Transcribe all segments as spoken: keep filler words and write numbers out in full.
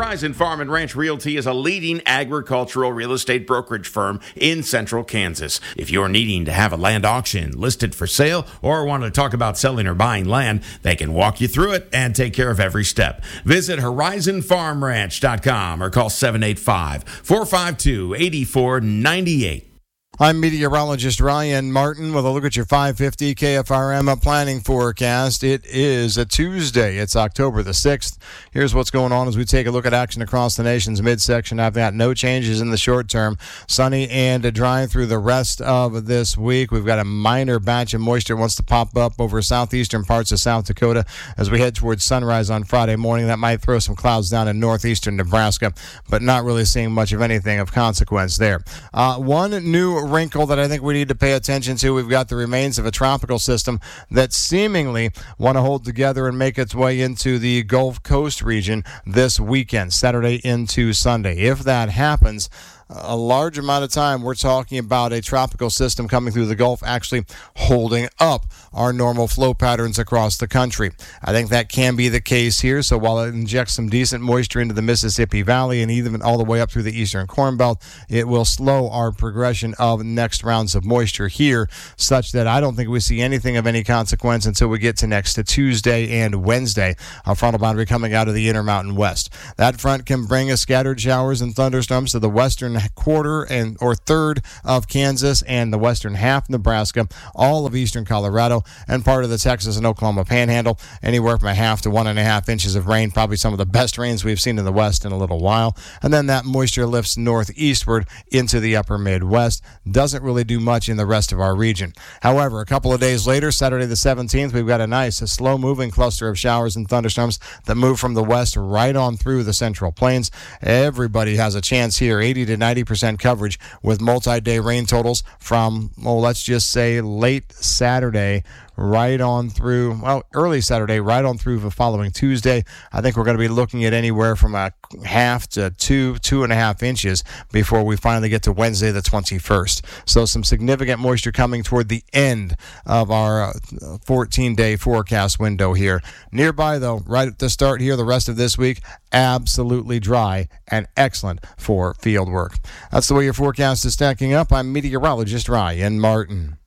Horizon Farm and Ranch Realty is a leading agricultural real estate brokerage firm in central Kansas. If you're needing to have a land auction listed for sale or want to talk about selling or buying land, they can walk you through it and take care of every step. Visit horizon farm ranch dot com or call seven eight five, four five two, eight four nine eight. I'm meteorologist Ryan Martin with a look at your five fifty K F R M planning forecast. It is a Tuesday. It's October the sixth. Here's what's going on as we take a look at action across the nation's midsection. I've got no changes in the short term. Sunny and dry through the rest of this week. We've got a minor batch of moisture wants to pop up over southeastern parts of South Dakota as we head towards sunrise on Friday morning. That might throw some clouds down in northeastern Nebraska, but not really seeing much of anything of consequence there. Uh, one new wrinkle that I think we need to pay attention to. We've got the remains of a tropical system that seemingly want to hold together and make its way into the Gulf Coast region this weekend, Saturday into Sunday. If that happens, a large amount of time, we're talking about a tropical system coming through the Gulf actually holding up our normal flow patterns across the country. I think that can be the case here. So while it injects some decent moisture into the Mississippi Valley and even all the way up through the eastern Corn Belt, it will slow our progression of next rounds of moisture here, such that I don't think we see anything of any consequence until we get to next to Tuesday and Wednesday. A frontal boundary coming out of the Intermountain West. That front can bring us scattered showers and thunderstorms to the western quarter and or third of Kansas and the western half of Nebraska, all of eastern Colorado, and part of the Texas and Oklahoma Panhandle. Anywhere from a half to one and a half inches of rain, probably some of the best rains we've seen in the west in a little while. And then that moisture lifts northeastward into the upper Midwest. Doesn't really do much in the rest of our region. However, a couple of days later, Saturday the seventeenth, we've got a nice, a slow-moving cluster of showers and thunderstorms that move from the west right on through the Central Plains. Everybody has a chance here, eighty to ninety percent coverage with multi-day rain totals from, well, let's just say late Saturday right on through, well, early Saturday, right on through the following Tuesday. I think we're going to be looking at anywhere from a half to two, two and a half inches before we finally get to Wednesday the twenty-first. So some significant moisture coming toward the end of our fourteen-day forecast window here. Nearby, though, right at the start here, the rest of this week, absolutely dry and excellent for field work. That's the way your forecast is stacking up. I'm meteorologist Ryan Martin.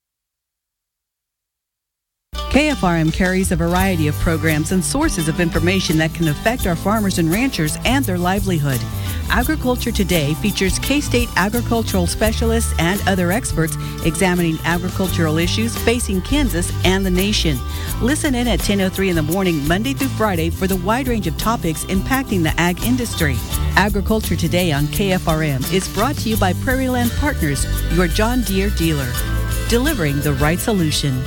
K F R M carries a variety of programs and sources of information that can affect our farmers and ranchers and their livelihood. Agriculture Today features K-State agricultural specialists and other experts examining agricultural issues facing Kansas and the nation. Listen in at ten oh three in the morning, Monday through Friday, for the wide range of topics impacting the ag industry. Agriculture Today on K F R M is brought to you by Prairie Land Partners, your John Deere dealer, delivering the right solution.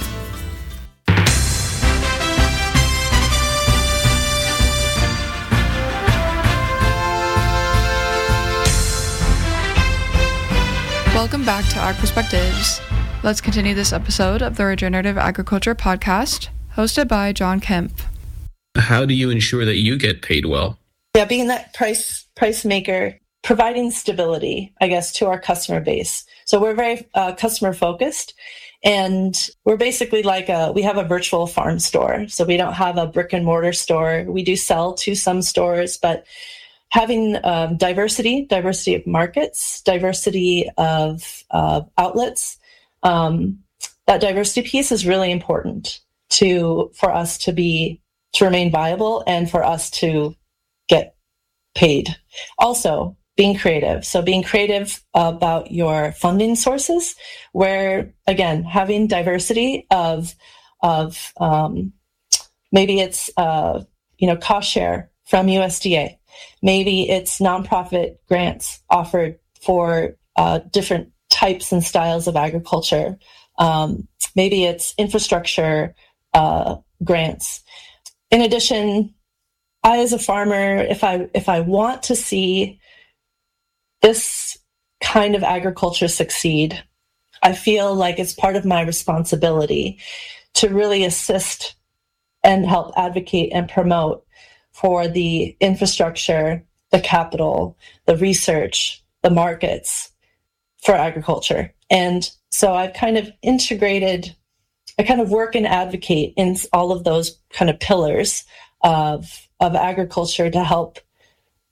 Welcome back to Ag Perspectives. Let's continue this episode of the Regenerative Agriculture Podcast, hosted by John Kemp. How do you ensure that you get paid well? Yeah, being that price price maker, providing stability, I guess, to our customer base. So we're very uh, customer focused, and we're basically like a, we have a virtual farm store. So we don't have a brick and mortar store. We do sell to some stores, but having um, diversity, diversity of markets, diversity of uh, outlets, um, that diversity piece is really important to for us to be to remain viable and for us to get paid. Also, being creative. So being creative about your funding sources, where again having diversity of of um, maybe it's uh, you know cost share from U S D A. Maybe it's nonprofit grants offered for uh, different types and styles of agriculture. Um, maybe it's infrastructure uh, grants. In addition, I, as a farmer, if I if I want to see this kind of agriculture succeed, I feel like it's part of my responsibility to really assist and help advocate and promote for the infrastructure, the capital, the research, the markets for agriculture. And so I've kind of integrated, I kind of work and advocate in all of those kind of pillars of, of agriculture to help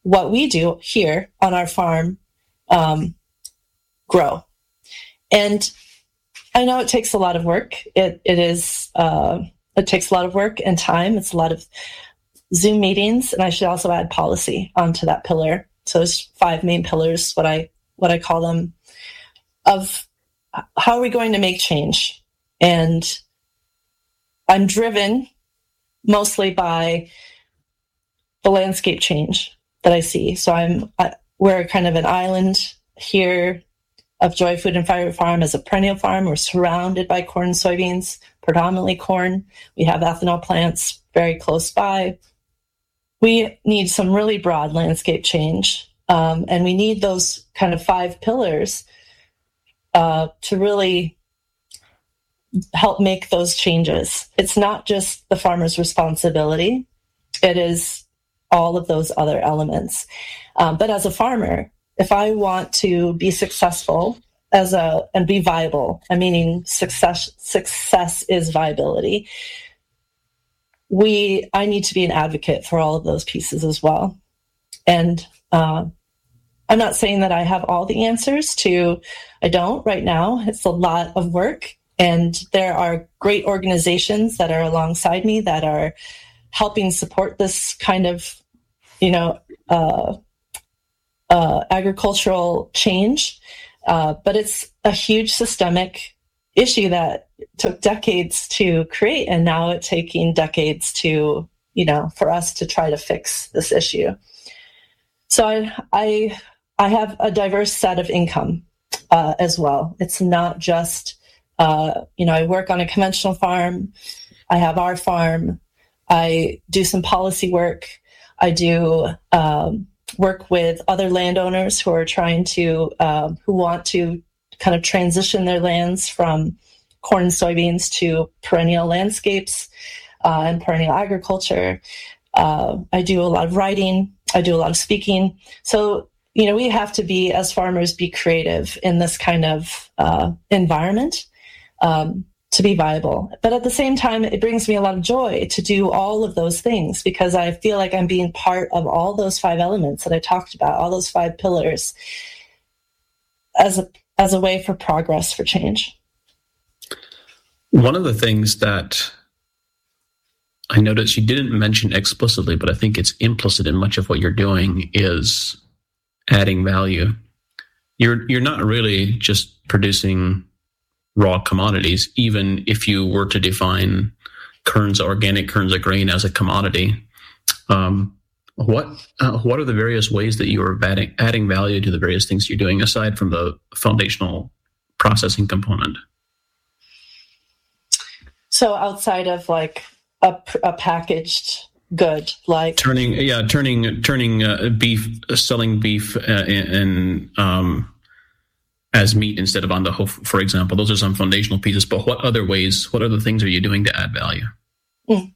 what we do here on our farm um, grow. And I know it takes a lot of work. It it is uh, it takes a lot of work and time. It's a lot of Zoom meetings, and I should also add policy onto that pillar. So there's five main pillars, what I what I call them, of how are we going to make change. And I'm driven mostly by the landscape change that I see. So I'm I, we're kind of an island here of Joy Food and Fiber Farm as a perennial farm. We're surrounded by corn and soybeans, predominantly corn. We have ethanol plants very close by. We need some really broad landscape change, um, and we need those kind of five pillars uh, to really help make those changes. It's not just the farmer's responsibility. It is all of those other elements. Um, but as a farmer, if I want to be successful as a and be viable, I meaning success success is viability. We I need to be an advocate for all of those pieces as well. And uh, I'm not saying that I have all the answers to. I don't right now. It's a lot of work, and there are great organizations that are alongside me that are helping support this kind of, you know, uh, uh, agricultural change. Uh, but it's a huge systemic issue that took decades to create, and now it's taking decades to, you know, for us to try to fix this issue. So I I, I have a diverse set of income uh, as well. It's not just, uh, you know, I work on a conventional farm. I have our farm. I do some policy work. I do um, work with other landowners who are trying to, uh, who want to kind of transition their lands from corn and soybeans to perennial landscapes uh, and perennial agriculture. Uh, I do a lot of writing. I do a lot of speaking. So, you know, we have to be, as farmers, be creative in this kind of uh, environment um, to be viable. But at the same time, it brings me a lot of joy to do all of those things, because I feel like I'm being part of all those five elements that I talked about, all those five pillars, as a as a way for progress, for change. One of the things that I noticed you didn't mention explicitly, but I think it's implicit in much of what you're doing, is adding value. You're you're not really just producing raw commodities, even if you were to define Kernza, organic Kernza grain as a commodity. Um, what uh, what are the various ways that you are adding, adding value to the various things you're doing, aside from the foundational processing component? So outside of like a, a packaged good, like turning, yeah, turning turning uh, beef, uh, selling beef, uh, and, and um, as meat instead of on the hoof, for example. Those are some foundational pieces. But what other ways? What other things are you doing to add value? Mm.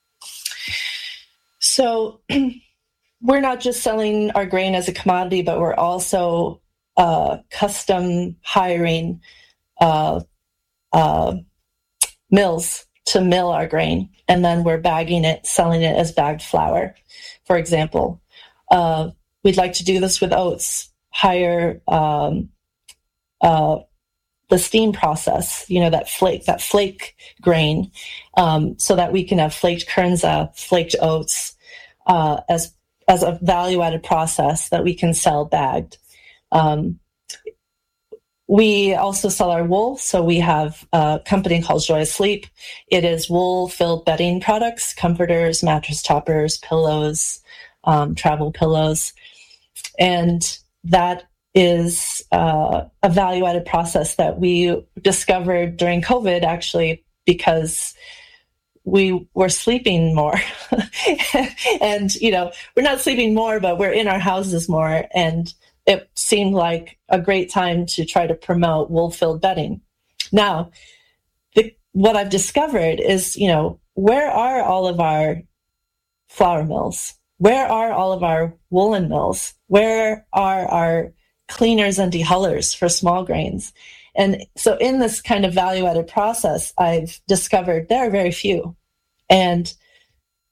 So we're not just selling our grain as a commodity, but we're also uh, custom hiring uh, uh, mills to mill our grain, and then we're bagging it, selling it as bagged flour, for example. Uh, we'd like to do this with oats, hire um, uh, the steam process, you know, that flake, that flake grain, um, so that we can have flaked Kernza, flaked oats, uh, as as a value-added process that we can sell bagged. Um, we also sell our wool, so we have a company called Joy Sleep. It is wool-filled bedding products, comforters, mattress toppers, pillows, um, travel pillows, and that is uh, a value-added process that we discovered during COVID, actually, because we were sleeping more. And, you know, we're not sleeping more, but we're in our houses more. And it seemed like a great time to try to promote wool-filled bedding. Now, the, what I've discovered is, you know, where are all of our flour mills? Where are all of our woolen mills? Where are our cleaners and dehullers for small grains? And so in this kind of value-added process, I've discovered there are very few. And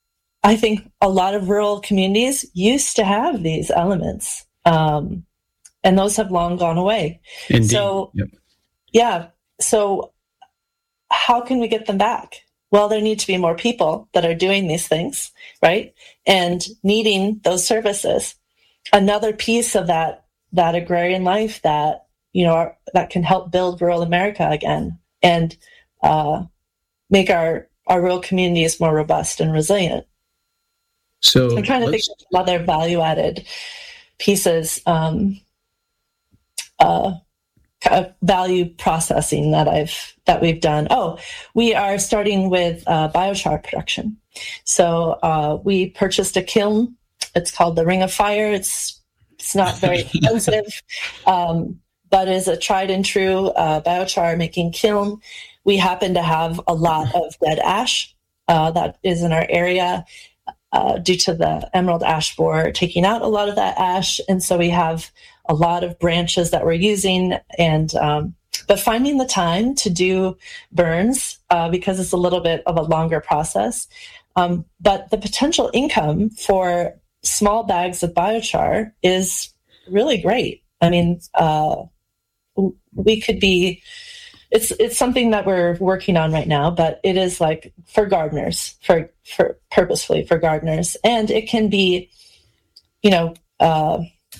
I think a lot of rural communities used to have these elements, um, and those have long gone away. Indeed. So, yep. yeah. So how can we get them back? Well, there need to be more people that are doing these things, right? And needing those services. Another piece of that, that agrarian life that, you know, are, that can help build rural America again and uh, make our, our rural communities more robust and resilient. So, so I'm trying to think of other value-added pieces, um, uh, value processing that I've that we've done. Oh, we are starting with uh, biochar production. So uh, we purchased a kiln. It's called the Ring of Fire. It's it's not very expensive, um, but is a tried and true uh, biochar making kiln. We happen to have a lot of dead ash uh, that is in our area. Uh, due to the emerald ash borer taking out a lot of that ash. And so we have a lot of branches that we're using. And um, but finding the time to do burns, uh, because it's a little bit of a longer process. Um, but the potential income for small bags of biochar is really great. I mean, uh, we could be... It's it's something that we're working on right now, but it is like for gardeners, for for purposefully for gardeners, and it can be, you know, uh,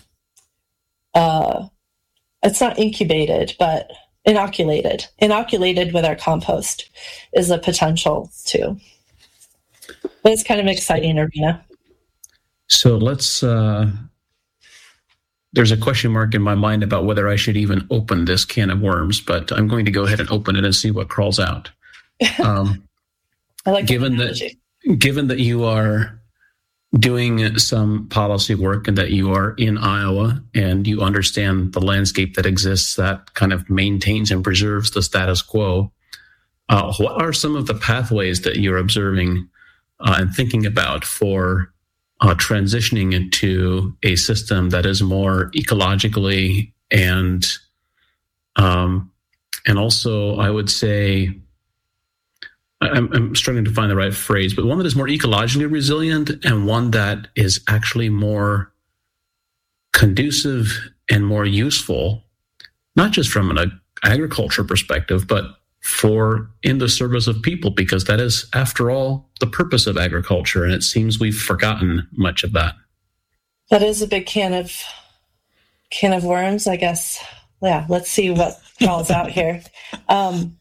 uh, it's not incubated, but inoculated. Inoculated with our compost is a potential too. But it's kind of an exciting arena. So let's. Uh... There's a question mark in my mind about whether I should even open this can of worms, but I'm going to go ahead and open it and see what crawls out. Um, I like given that, given that you are doing some policy work and that you are in Iowa and you understand the landscape that exists that kind of maintains and preserves the status quo, uh, what are some of the pathways that you're observing uh, and thinking about for Uh, transitioning into a system that is more ecologically and um, and also, I would say, I'm, I'm struggling to find the right phrase, but one that is more ecologically resilient and one that is actually more conducive and more useful, not just from an ag- agriculture perspective, but for in the service of people, because that is, after all, the purpose of agriculture, and it seems we've forgotten much of that. That is a big can of can of worms, I guess. Yeah, let's see what falls out here. Um,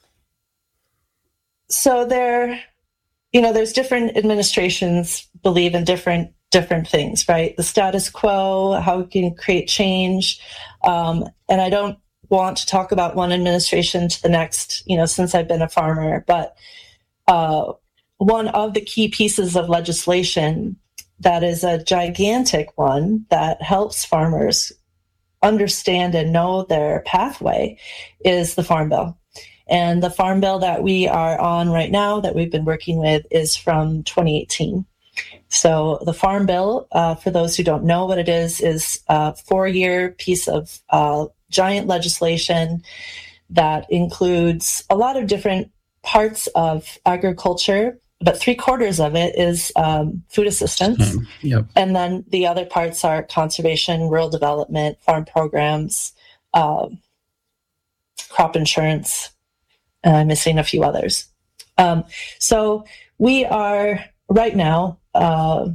so there, you know, there's different administrations believe in different different things, right? The status quo, how we can create change, um, and I don't want to talk about one administration to the next, you know, since I've been a farmer, but uh, one of the key pieces of legislation that is a gigantic one that helps farmers understand and know their pathway is the Farm Bill. And the Farm Bill that we are on right now, that we've been working with, is from twenty eighteen. So the Farm Bill, uh, for those who don't know what it is, is a four-year piece of uh, giant legislation that includes a lot of different parts of agriculture, but three quarters of it is um, food assistance. Um, yep. And then the other parts are conservation, rural development, farm programs, um, crop insurance, and I'm missing a few others. Um, so we are right now, uh,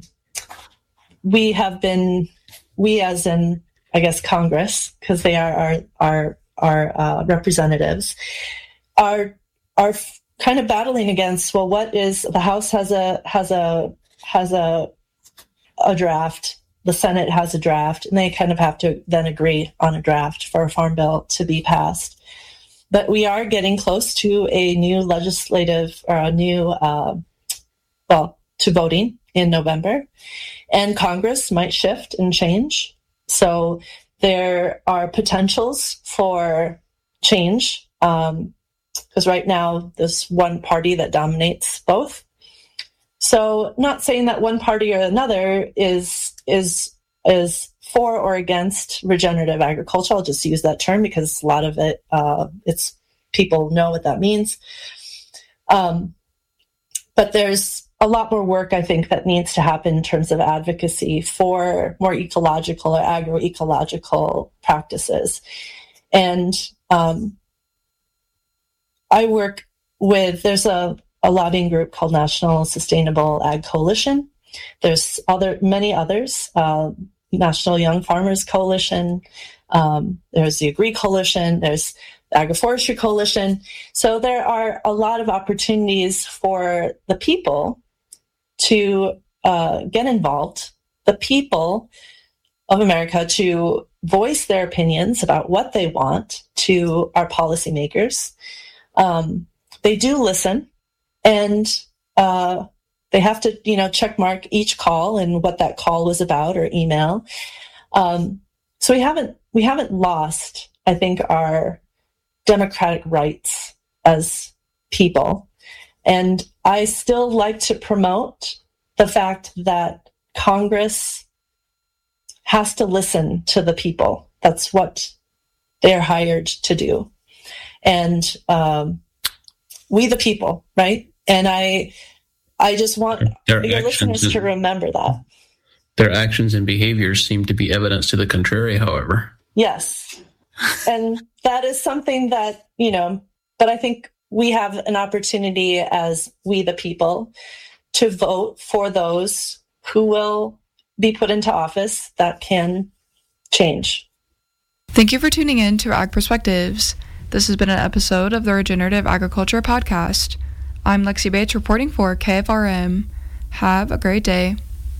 we have been, we as in, I guess, Congress, because they are our our, our uh, representatives, are are kind of battling against, well, what is, the House has a has a has a a draft, the Senate has a draft, and they kind of have to then agree on a draft for a farm bill to be passed. But we are getting close to a new legislative or a new, uh, well, to voting in November, and Congress might shift and change. So there are potentials for change, um, because right now there's one party that dominates both. So not saying that one party or another is is is for or against regenerative agriculture. I'll just use that term because a lot of it, uh, it's people know what that means. Um, but there's a lot more work, I think, that needs to happen in terms of advocacy for more ecological or agroecological practices. And um, I work with, there's a, a lobbying group called National Sustainable Ag Coalition. There's other many others, uh, National Young Farmers Coalition, um, there's the Agree Coalition, there's the Agroforestry Coalition. So there are a lot of opportunities for the people to uh, get involved, the people of America to voice their opinions about what they want to our policymakers. Um, they do listen, and uh, they have to, you know, check mark each call and what that call was about or email. Um, so we haven't we haven't lost, I think, our democratic rights as people. And I still like to promote the fact that Congress has to listen to the people. That's what they're hired to do. And um, we the people, right? And I I just want their your listeners and, to remember that. Their actions and behaviors seem to be evidence to the contrary, however. Yes. And that is something that, you know, but I think we have an opportunity as we the people to vote for those who will be put into office that can change. Thank you for tuning in to Ag Perspectives. This has been an episode of the Regenerative Agriculture Podcast. I'm Lexi Bates reporting for K F R M. Have a great day.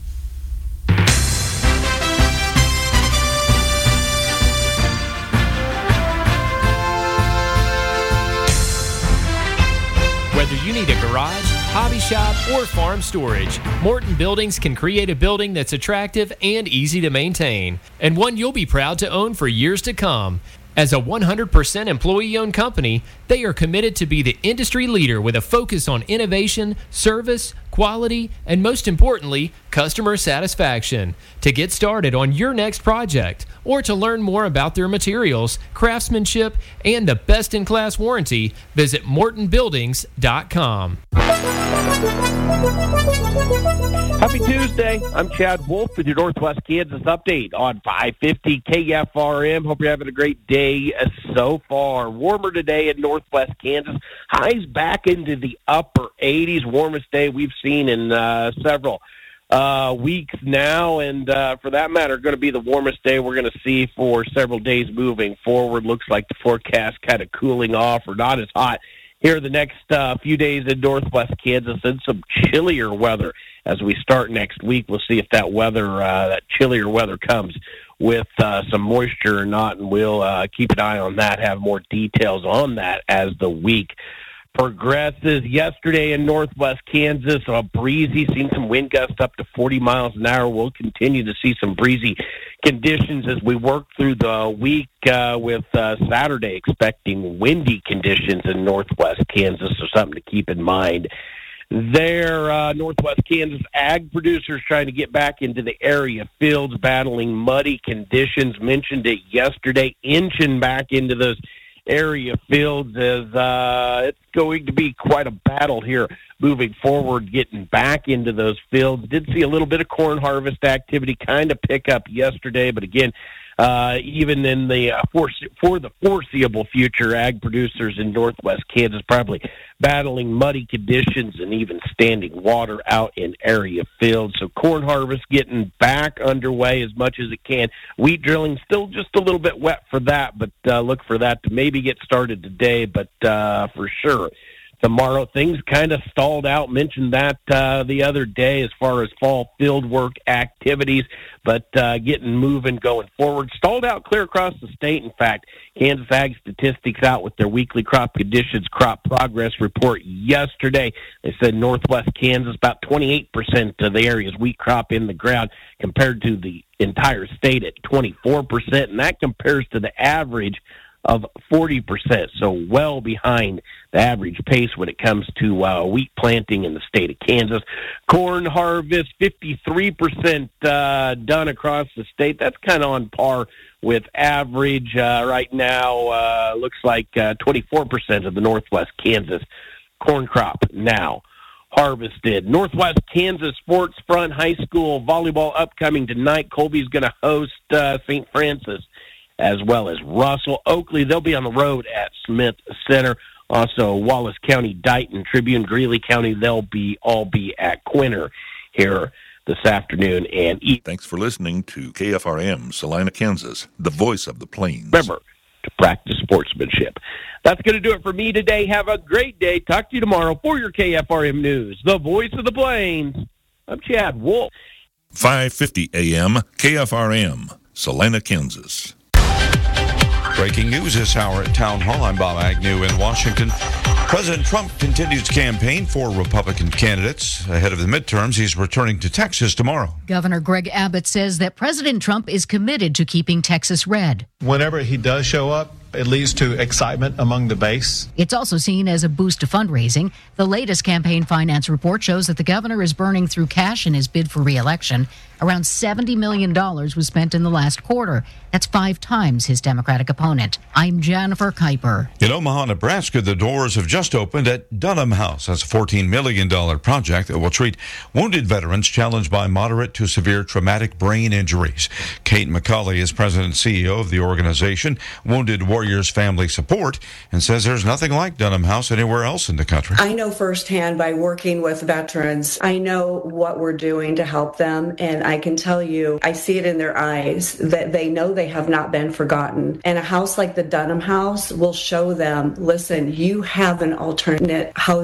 Whether you need a garage, hobby shop, or farm storage, Morton Buildings can create a building that's attractive and easy to maintain, and one you'll be proud to own for years to come. As a one hundred percent employee-owned company, they are committed to be the industry leader with a focus on innovation, service, quality, and most importantly, customer satisfaction. To get started on your next project, or to learn more about their materials, craftsmanship, and the best-in-class warranty, visit morton buildings dot com. Happy Tuesday. I'm Chad Wolf with your Northwest Kansas update on five fifty K F R M. Hope you're having a great day so far. Warmer today in Northwest Kansas. Highs back into the upper eighties. Warmest day we've seen in uh, several uh, weeks now. And uh, for that matter, going to be the warmest day we're going to see for several days moving forward. Looks like the forecast kind of cooling off or not as hot here the next uh, few days in Northwest Kansas, and some chillier weather as we start next week. We'll see if that weather, uh, that chillier weather comes with uh, some moisture or not, and we'll uh, keep an eye on that, have more details on that as the week progresses. Yesterday in Northwest Kansas, uh, breezy, seen some wind gusts up to forty miles an hour. We'll continue to see some breezy conditions as we work through the week, uh, with uh, Saturday expecting windy conditions in Northwest Kansas, so something to keep in mind. There, uh, Northwest Kansas ag producers trying to get back into the area fields, battling muddy conditions. Mentioned it yesterday, inching back into those area fields as uh, it's going to be quite a battle here moving forward, getting back into those fields. Did see a little bit of corn harvest activity kind of pick up yesterday, but again, uh, even in the uh, for, for the foreseeable future, ag producers in Northwest Kansas probably battling muddy conditions and even standing water out in area fields. So corn harvest getting back underway as much as it can. Wheat drilling still just a little bit wet for that, but uh, look for that to maybe get started today, but uh, for sure tomorrow. Things kind of stalled out. Mentioned that uh, the other day as far as fall field work activities, but uh, getting moving going forward. Stalled out clear across the state. In fact, Kansas Ag Statistics out with their weekly crop conditions, crop progress report yesterday. They said Northwest Kansas, about twenty-eight percent of the area's wheat crop in the ground compared to the entire state at twenty-four percent, and that compares to the average of forty percent, so well behind the average pace when it comes to uh, wheat planting in the state of Kansas. Corn harvest, fifty-three percent uh, done across the state. That's kind of on par with average uh, right now. Uh, looks like uh, twenty-four percent of the Northwest Kansas corn crop now harvested. Northwest Kansas Sports Front High School volleyball upcoming tonight. Colby's going to host uh, Saint Francis as well as Russell. Oakley, they'll be on the road at Smith Center. Also, Wallace County, Dighton, Tribune, Greeley County, they'll be all be at Quinter here this afternoon and evening. Thanks for listening to K F R M, Salina, Kansas, the voice of the Plains. Remember to practice sportsmanship. That's going to do it for me today. Have a great day. Talk to you tomorrow for your K F R M News, the voice of the Plains. I'm Chad Wolf. five fifty A M, K F R M, Salina, Kansas. Breaking news this hour at Town Hall. I'm Bob Agnew in Washington. President Trump continues to campaign for Republican candidates. Ahead of the midterms, he's returning to Texas tomorrow. Governor Greg Abbott says that President Trump is committed to keeping Texas red. Whenever he does show up, it leads to excitement among the base. It's also seen as a boost to fundraising. The latest campaign finance report shows that the governor is burning through cash in his bid for re-election. Around seventy million dollars was spent in the last quarter. That's five times his Democratic opponent. I'm Jennifer Kuiper. In Omaha, Nebraska, the doors have just opened at Dunham House. That's a fourteen million dollars project that will treat wounded veterans challenged by moderate to severe traumatic brain injuries. Kate McCauley is president and C E O of the organization, Wounded Warriors Family Support, and says there's nothing like Dunham House anywhere else in the country. I know firsthand by working with veterans, I know what we're doing to help them, and I can tell you, I see it in their eyes that they know they have not been forgotten. And a house like the Dunham House will show them, listen, you have an alternate house